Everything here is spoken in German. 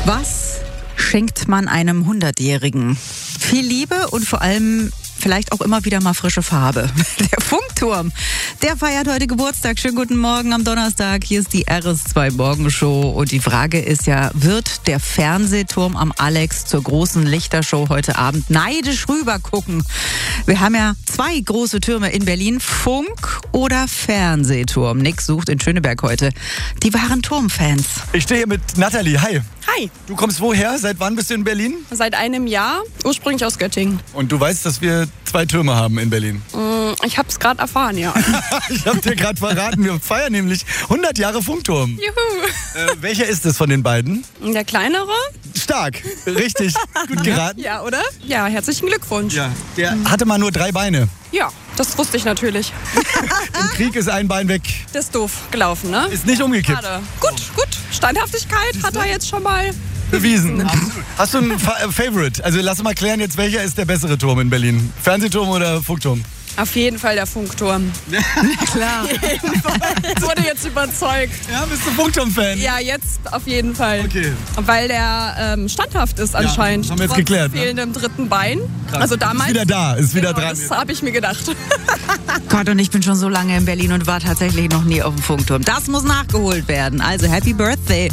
Was schenkt man einem 100-Jährigen? Viel Liebe und vor allem vielleicht auch immer wieder mal frische Farbe. Der Funkturm, der feiert heute Geburtstag. Schönen guten Morgen am Donnerstag. Hier ist die RS2 Morgenshow. Und die Frage ist ja, wird der Fernsehturm am Alex zur großen Lichtershow heute Abend neidisch rüber gucken? Wir haben ja 2 große Türme in Berlin, Funk- oder Fernsehturm. Nick sucht in Schöneberg heute die wahren Turmfans. Ich stehe hier mit Nathalie. Hi. Hi, Du kommst woher? Seit wann bist du in Berlin? seit einem Jahr, ursprünglich aus Göttingen. Und du weißt, dass wir 2 Türme haben in Berlin. Ich hab's gerade erfahren, ja. Ich habe dir gerade verraten, wir feiern nämlich 100 Jahre Funkturm. Juhu. Welcher ist es von den beiden? Der kleinere? Stark, richtig, gut geraten. Ja, oder? Ja, herzlichen Glückwunsch. Ja, der hatte mal nur 3 Beine. Ja, das wusste ich natürlich. Im Krieg ist ein Bein weg. Das ist doof gelaufen, ne? Ist nicht umgekippt. Schade. Gut. Standhaftigkeit hat er jetzt schon mal. Bewiesen. Absolut. Hast du einen Favorite? Also lass mal klären jetzt, welcher ist der bessere Turm in Berlin? Fernsehturm oder Funkturm? Auf jeden Fall der Funkturm. Klar. Ich wurde jetzt überzeugt. Ja, bist du Funkturm-Fan? Ja, jetzt auf jeden Fall. Okay. Weil der standhaft ist anscheinend. das haben wir jetzt Trotz geklärt, ne? fehlendem dritten Bein. Also damals. Ist wieder da, ist wieder Genau, dran. das habe ich mir gedacht. Gott, und ich bin schon so lange in Berlin und war tatsächlich noch nie auf dem Funkturm. Das muss nachgeholt werden. Also Happy Birthday.